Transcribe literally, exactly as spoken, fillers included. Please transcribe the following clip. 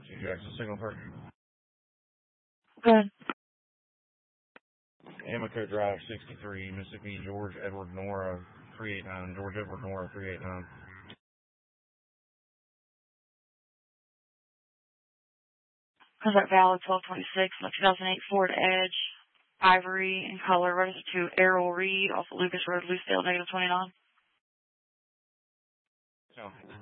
Two Jackson Signal Park. Good. Amoco Drive, sixty-three, Mississippi, George Edward Nora, three eight nine, George Edward Nora, three eight nine. Contact valid twelve twenty-six, two thousand eight Ford Edge, Ivory in color, registered to Errol Reed off of Lucas Road, Lucedale, negative twenty-nine. No.